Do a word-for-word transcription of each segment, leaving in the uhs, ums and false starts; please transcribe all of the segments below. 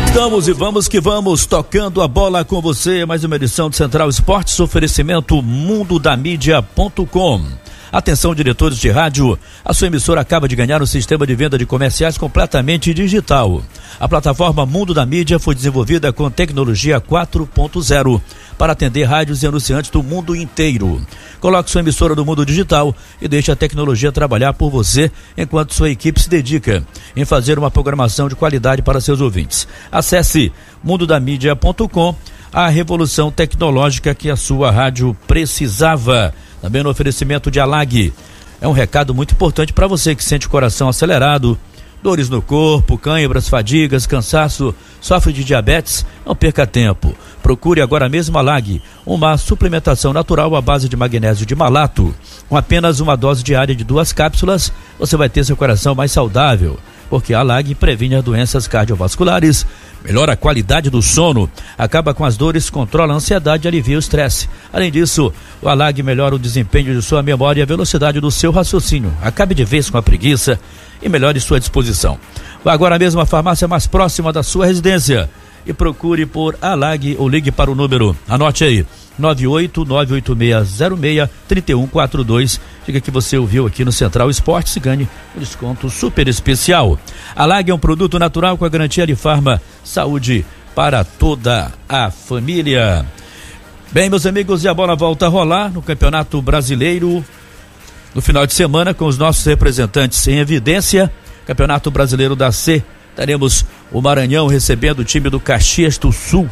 Estamos e vamos que vamos, tocando a bola com você, mais uma edição de Central Esportes, oferecimento mundo da mídia ponto com. Atenção, diretores de rádio, a sua emissora acaba de ganhar um sistema de venda de comerciais completamente digital. A plataforma Mundo da Mídia foi desenvolvida com tecnologia quatro ponto zero para atender rádios e anunciantes do mundo inteiro. Coloque sua emissora no mundo digital e deixe a tecnologia trabalhar por você enquanto sua equipe se dedica em fazer uma programação de qualidade para seus ouvintes. Acesse mundo da mídia ponto com, a revolução tecnológica que a sua rádio precisava. Também no oferecimento de Alag. É um recado muito importante para você que sente o coração acelerado, dores no corpo, cãibras, fadigas, cansaço, sofre de diabetes. Não perca tempo. Procure agora mesmo Alag, uma suplementação natural à base de magnésio de malato. Com apenas uma dose diária de duas cápsulas, você vai ter seu coração mais saudável, porque a Alag previne as doenças cardiovasculares, melhora a qualidade do sono, acaba com as dores, controla a ansiedade e alivia o estresse. Além disso, o Alag melhora o desempenho de sua memória e a velocidade do seu raciocínio. Acabe de vez com a preguiça e melhore sua disposição. Vá agora mesmo à farmácia mais próxima da sua residência e procure por Alag ou ligue para o número, anote aí, nove oito nove oito seis zero seis três um quatro dois. Diga que você ouviu aqui no Central Esportes e ganhe um desconto super especial. Alag é um produto natural com a garantia de Farma Saúde para toda a família. Bem, meus amigos, e a bola volta a rolar no Campeonato Brasileiro no final de semana com os nossos representantes em evidência. Campeonato Brasileiro da C, teremos o Maranhão recebendo o time do Caxias do Sul,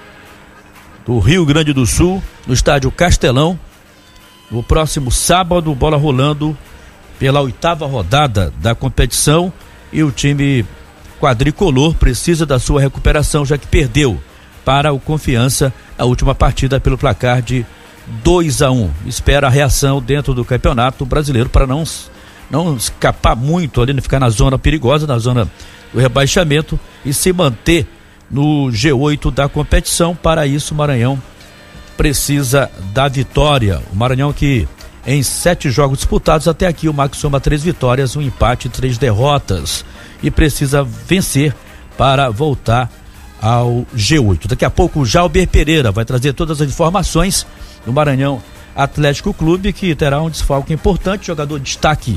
do Rio Grande do Sul, no estádio Castelão, no próximo sábado, bola rolando pela oitava rodada da competição, e o time quadricolor precisa da sua recuperação, já que perdeu para o Confiança a última partida pelo placar de dois a um. Espera a reação dentro do Campeonato Brasileiro para não, não escapar muito ali, não ficar na zona perigosa, na zona do rebaixamento, e se manter no G oito da competição. Para isso, o Maranhão precisa da vitória. O Maranhão que em sete jogos disputados até aqui, o Max soma três vitórias, um empate e três derrotas, e precisa vencer para voltar ao G oito. Daqui a pouco o Jalber Pereira vai trazer todas as informações do Maranhão Atlético Clube, que terá um desfalque importante, jogador de destaque.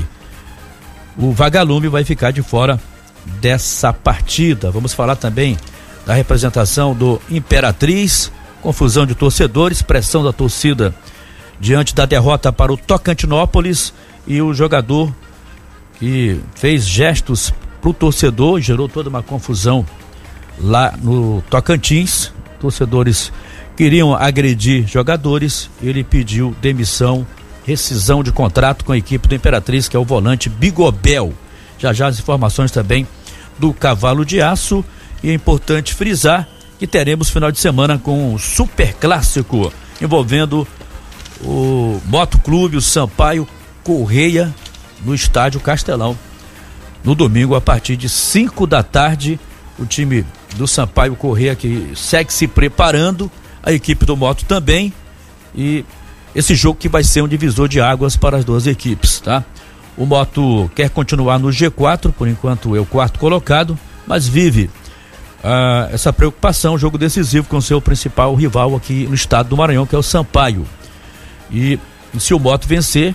O Vagalume vai ficar de fora dessa partida. Vamos falar também da representação do Imperatriz, confusão de torcedores, pressão da torcida diante da derrota para o Tocantinópolis, e o jogador que fez gestos pro torcedor, gerou toda uma confusão lá no Tocantins. Torcedores queriam agredir jogadores, ele pediu demissão, rescisão de contrato com a equipe do Imperatriz, que é o volante Bigobel. Já já as informações também do Cavalo de Aço. E é importante frisar que teremos final de semana com um super clássico envolvendo o Motoclube, o Sampaio Correia, no estádio Castelão, no domingo a partir de cinco da tarde. O time do Sampaio Correia que segue se preparando, a equipe do Moto também, e esse jogo que vai ser um divisor de águas para as duas equipes, tá? O Moto quer continuar no G quatro, por enquanto é o quarto colocado, mas vive ah, essa preocupação, jogo decisivo com seu principal rival aqui no estado do Maranhão, que é o Sampaio. E, e se o Moto vencer,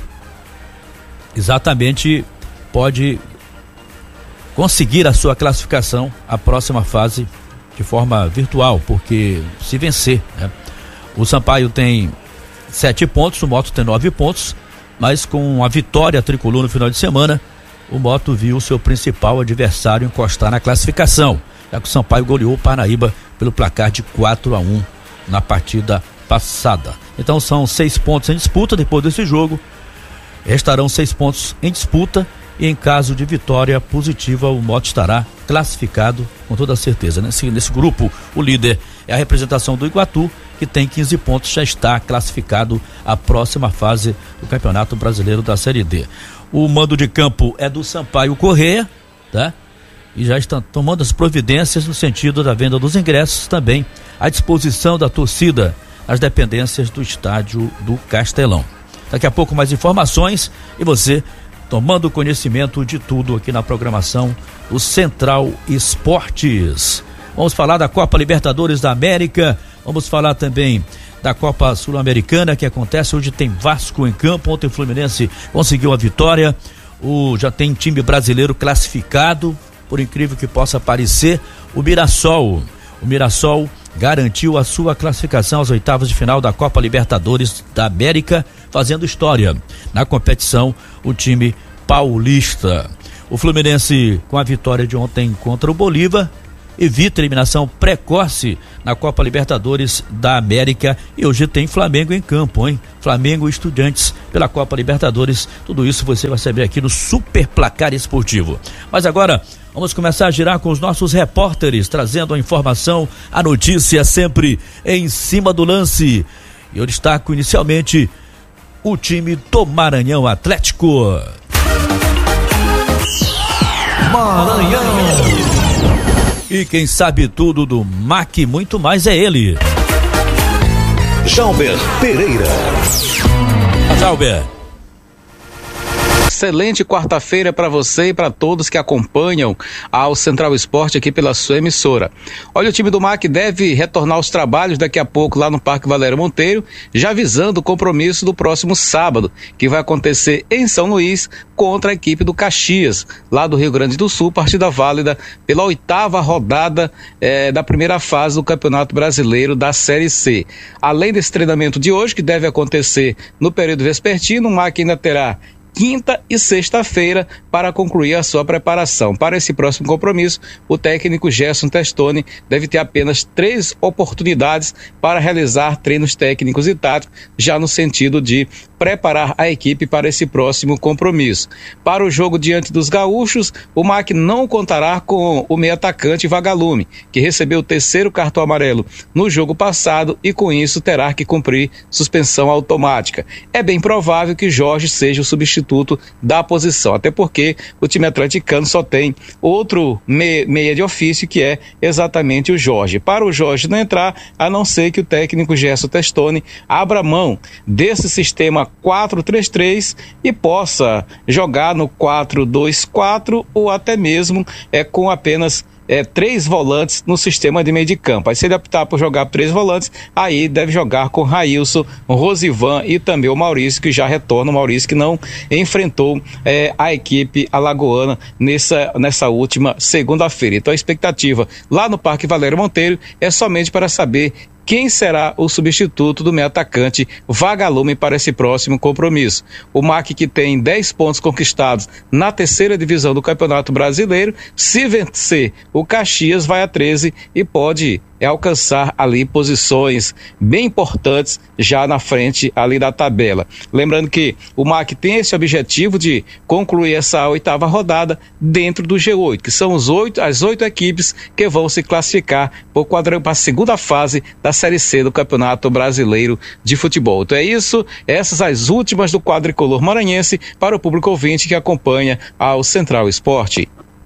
exatamente pode conseguir a sua classificação à próxima fase de forma virtual, porque se vencer, né? O Sampaio tem sete pontos, o Moto tem nove pontos, mas com a vitória tricolor no final de semana, o Moto viu o seu principal adversário encostar na classificação, já que o Sampaio goleou o Parnaíba pelo placar de quatro a um na partida passada. Então são seis pontos em disputa. Depois desse jogo restarão seis pontos em disputa, e em caso de vitória positiva, o Moto estará classificado com toda certeza. Nesse, nesse grupo, o líder é a representação do Iguatu, que tem quinze pontos, já está classificado à próxima fase do Campeonato Brasileiro da Série D. O mando de campo é do Sampaio Correia, tá? E já estão tomando as providências no sentido da venda dos ingressos, também à disposição da torcida, as dependências do estádio do Castelão. Daqui a pouco mais informações, e você tomando conhecimento de tudo aqui na programação do Central Esportes. Vamos falar da Copa Libertadores da América, vamos falar também da Copa Sul-Americana que acontece. Hoje tem Vasco em campo, ontem o Fluminense conseguiu a vitória, o, já tem time brasileiro classificado, por incrível que possa parecer, o Mirassol, o Mirassol garantiu a sua classificação às oitavas de final da Copa Libertadores da América, fazendo história na competição, o time paulista. O Fluminense, com a vitória de ontem contra o Bolívar, evita eliminação precoce na Copa Libertadores da América, e hoje tem Flamengo em campo, hein? Flamengo e Estudiantes pela Copa Libertadores, tudo isso você vai saber aqui no Super Placar Esportivo. Mas agora vamos começar a girar com os nossos repórteres, trazendo a informação, a notícia sempre em cima do lance. E eu destaco inicialmente o time do Maranhão Atlético. Maranhão! E quem sabe tudo do M A C muito mais é ele, Jalber Pereira. Jalber. Excelente quarta-feira para você e para todos que acompanham ao Central Esporte aqui pela sua emissora. Olha, o time do M A C deve retornar aos trabalhos daqui a pouco lá no Parque Valério Monteiro, já visando o compromisso do próximo sábado, que vai acontecer em São Luís contra a equipe do Caxias, lá do Rio Grande do Sul, partida válida pela oitava rodada eh, da primeira fase do Campeonato Brasileiro da Série C. Além desse treinamento de hoje, que deve acontecer no período vespertino, o M A C ainda terá quinta e sexta-feira para concluir a sua preparação. Para esse próximo compromisso, o técnico Gerson Testoni deve ter apenas três oportunidades para realizar treinos técnicos e táticos, já no sentido de preparar a equipe para esse próximo compromisso. Para o jogo diante dos gaúchos, o M A C não contará com o meio atacante Vagalume, que recebeu o terceiro cartão amarelo no jogo passado e com isso terá que cumprir suspensão automática. É bem provável que Jorge seja o substituto da posição, até porque o time atleticano só tem outro meia, meia de ofício, que é exatamente o Jorge. Para o Jorge não entrar, a não ser que o técnico Gerson Testoni abra mão desse sistema quatro três três e possa jogar no quatro dois quatro ou até mesmo é, com apenas É, três volantes no sistema de meio de campo. Aí se ele optar por jogar três volantes, aí deve jogar com Railson, Rosivan e também o Maurício, que já retorna, o Maurício que não enfrentou é, a equipe alagoana nessa, nessa última segunda-feira. Então a expectativa lá no Parque Valério Monteiro é somente para saber quem será o substituto do meio atacante Vagalume para esse próximo compromisso. O M A C, que tem dez pontos conquistados na terceira divisão do Campeonato Brasileiro, se vencer o Caxias vai a treze e pode é, alcançar ali posições bem importantes já na frente ali da tabela. Lembrando que o M A C tem esse objetivo de concluir essa oitava rodada dentro do G oito, que são os oito, as oito equipes que vão se classificar para a segunda fase da Série C do Campeonato Brasileiro de Futebol. Então é isso, essas as últimas do quadricolor maranhense para o público ouvinte que acompanha ao Central Esporte.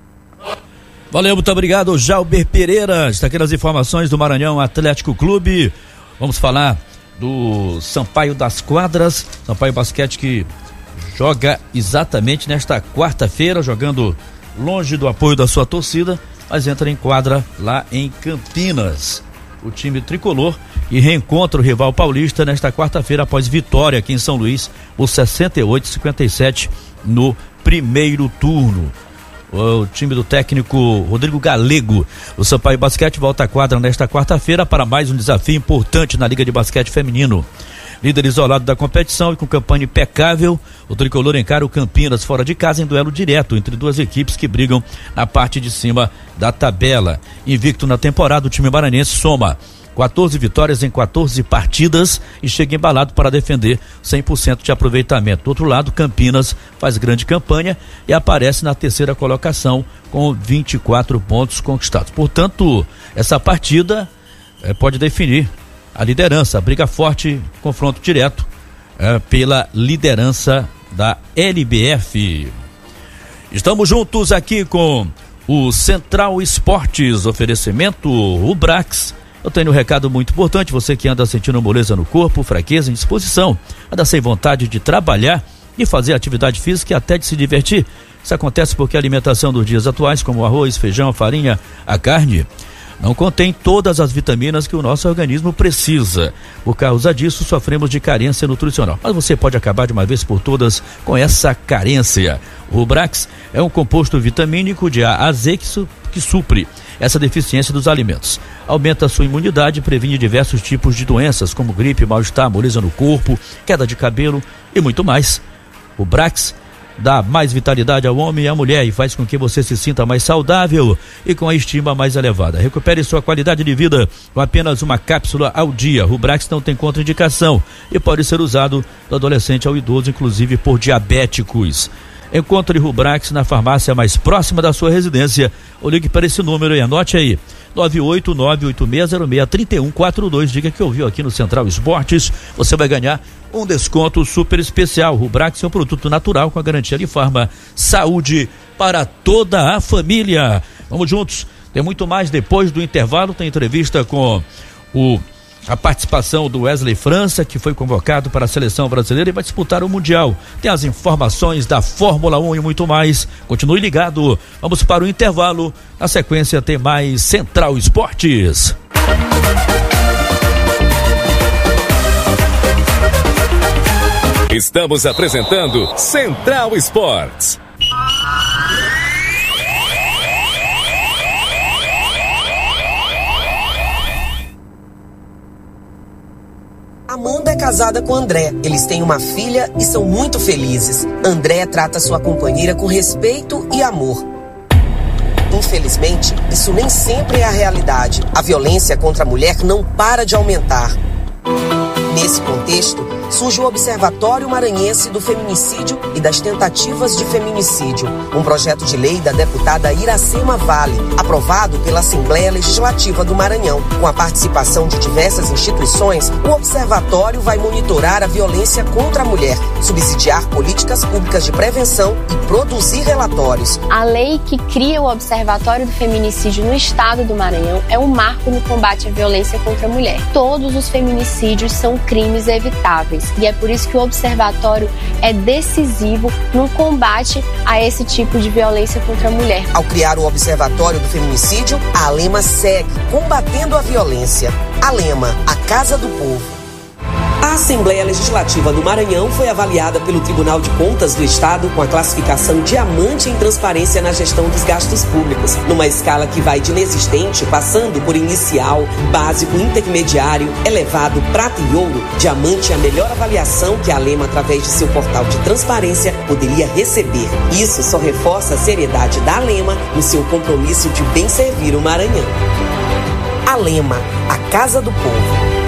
Valeu, muito obrigado, Jalber Pereira. Está aqui nas informações do Maranhão Atlético Clube. Vamos falar do Sampaio das Quadras, Sampaio Basquete, que joga exatamente nesta quarta-feira, jogando longe do apoio da sua torcida, mas entra em quadra lá em Campinas. O time tricolor e reencontra o rival paulista nesta quarta-feira após vitória aqui em São Luís por sessenta e oito a cinquenta e sete no primeiro turno. O time do técnico Rodrigo Galego, o Sampaio Basquete, volta à quadra nesta quarta-feira para mais um desafio importante na Liga de Basquete Feminino. Líder isolado da competição e com campanha impecável, o tricolor encara o Campinas fora de casa em duelo direto entre duas equipes que brigam na parte de cima da tabela. Invicto na temporada, o time maranhense soma quatorze vitórias em quatorze partidas e chega embalado para defender cem por cento de aproveitamento. Do outro lado, Campinas faz grande campanha e aparece na terceira colocação com vinte e quatro pontos conquistados. Portanto, essa partida eh, pode definir a liderança, a briga forte, confronto direto eh, pela liderança da L B F. Estamos juntos aqui com o Central Esportes, oferecimento Ubrax. Eu tenho um recado muito importante, você que anda sentindo moleza no corpo, fraqueza, indisposição, anda sem vontade de trabalhar e fazer atividade física e até de se divertir. Isso acontece porque a alimentação dos dias atuais, como o arroz, feijão, a farinha, a carne, não contém todas as vitaminas que o nosso organismo precisa. Por causa disso, sofremos de carência nutricional. Mas você pode acabar de uma vez por todas com essa carência. O Rubrax é um composto vitamínico de A a Z que, su- que supre essa deficiência dos alimentos. Aumenta a sua imunidade e previne diversos tipos de doenças, como gripe, mal-estar, moleza no corpo, queda de cabelo e muito mais. O Rubrax dá mais vitalidade ao homem e à mulher e faz com que você se sinta mais saudável e com a estima mais elevada. Recupere sua qualidade de vida com apenas uma cápsula ao dia. O Rubrax não tem contraindicação e pode ser usado do adolescente ao idoso, inclusive por diabéticos. Encontre Rubrax na farmácia mais próxima da sua residência ou ligue para esse número e anote aí, nove oito nove oito seis zero seis três um quatro dois. Diga que ouviu aqui no Central Esportes. Você vai ganhar um desconto super especial. Rubrax é um produto natural com a garantia de Farma Saúde para toda a família. Vamos juntos, tem muito mais depois do intervalo. Tem entrevista com o a participação do Wesley França, que foi convocado para a seleção brasileira e vai disputar o Mundial. Tem as informações da Fórmula um e muito mais. Continue ligado. Vamos para o intervalo. Na sequência tem mais Central Esportes. Estamos apresentando Central Esportes. Amanda é casada com André. Eles têm uma filha e são muito felizes. André trata sua companheira com respeito e amor. Infelizmente, isso nem sempre é a realidade. A violência contra a mulher não para de aumentar. Nesse contexto, surge o Observatório Maranhense do Feminicídio e das Tentativas de Feminicídio, um projeto de lei da deputada Iracema Vale, aprovado pela Assembleia Legislativa do Maranhão. Com a participação de diversas instituições, o observatório vai monitorar a violência contra a mulher, subsidiar políticas públicas de prevenção e produzir relatórios. A lei que cria o Observatório do Feminicídio no estado do Maranhão é um marco no combate à violência contra a mulher. Todos os feminicídios são crimes evitáveis e é por isso que o observatório é decisivo no combate a esse tipo de violência contra a mulher. Ao criar o Observatório do Feminicídio, a Alema segue combatendo a violência. Alema, a Casa do Povo. A Assembleia Legislativa do Maranhão foi avaliada pelo Tribunal de Contas do Estado com a classificação diamante em transparência na gestão dos gastos públicos, numa escala que vai de inexistente, passando por inicial, básico, intermediário, elevado, prata e ouro. Diamante é a melhor avaliação que a Alema, através de seu portal de transparência, poderia receber. Isso só reforça a seriedade da Alema no seu compromisso de bem servir o Maranhão. Alema, a Casa do Povo.